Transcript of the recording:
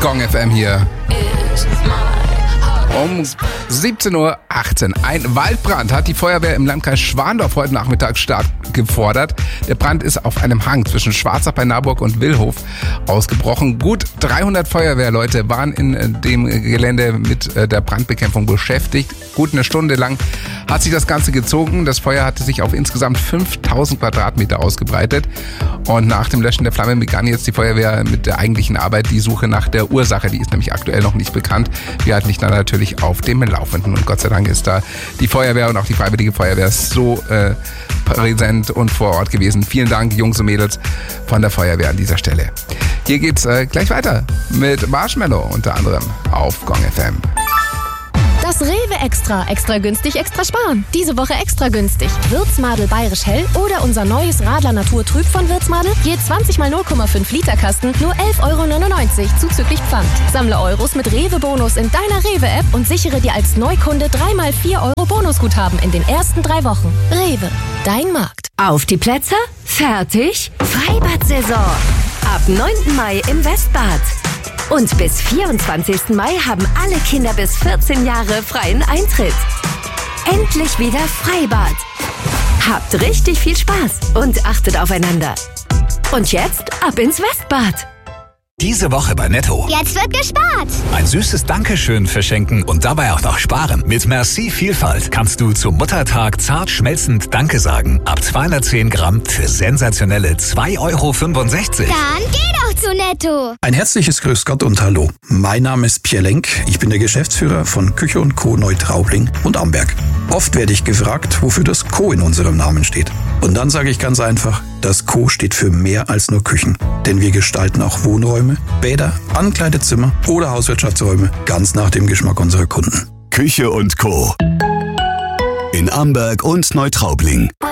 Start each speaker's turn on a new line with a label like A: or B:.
A: Gong FM hier. Um 17:18 Uhr. Ein Waldbrand hat die Feuerwehr im Landkreis Schwandorf heute Nachmittag stark gefordert. Der Brand ist auf einem Hang zwischen Schwarzach bei Naburg und Willhof ausgebrochen. Gut 300 Feuerwehrleute waren in dem Gelände mit der Brandbekämpfung beschäftigt. Gut eine Stunde lang hat sich das Ganze gezogen. Das Feuer hatte sich auf insgesamt 5000 Quadratmeter ausgebreitet. Und nach dem Löschen der Flammen begann jetzt die Feuerwehr mit der eigentlichen Arbeit, die Suche nach der Ursache. Die ist nämlich aktuell noch nicht bekannt. Wir halten dich dann natürlich auf dem Laufenden. Und Gott sei Dank ist da die Feuerwehr und auch die Freiwillige Feuerwehr so präsent und vor Ort gewesen. Vielen Dank, Jungs und Mädels von der Feuerwehr an dieser Stelle. Hier geht's gleich weiter mit Marshmallow unter anderem auf Gong FM.
B: Das Rewe Extra. Extra günstig, extra sparen. Diese Woche extra günstig. Wirtsmadel Bayerisch Hell oder unser neues Radler Naturtrüb von Wirtsmadel. Je 20 mal 0,5 Liter Kasten, nur 11,99 € zuzüglich Pfand. Sammle Euros mit Rewe-Bonus in deiner Rewe-App und sichere dir als Neukunde 3 mal 4 € Bonusguthaben in den ersten 3 Wochen. Rewe, dein Markt.
C: Auf die Plätze? Fertig? Freibad-Saison. Ab 9. Mai im Westbad. Und bis 24. Mai haben alle Kinder bis 14 Jahre freien Eintritt. Endlich wieder Freibad. Habt richtig viel Spaß und achtet aufeinander. Und jetzt ab ins Westbad.
D: Diese Woche bei Netto.
E: Jetzt wird gespart.
D: Ein süßes Dankeschön verschenken und dabei auch noch sparen. Mit Merci Vielfalt kannst du zum Muttertag zart schmelzend Danke sagen. Ab 210 Gramm für sensationelle 2,65 €.
E: Dann geh doch zu Netto.
F: Ein herzliches Grüß Gott und Hallo. Mein Name ist Pierre Lenk. Ich bin der Geschäftsführer von Küche & Co. Neutraubling und Amberg. Oft werde ich gefragt, wofür das Co. in unserem Namen steht. Und dann sage ich ganz einfach, das Co. steht für mehr als nur Küchen. Denn wir gestalten auch Wohnräume, Bäder, Ankleidezimmer oder Hauswirtschaftsräume ganz nach dem Geschmack unserer Kunden.
G: Küche & Co. in Amberg und Neutraubling.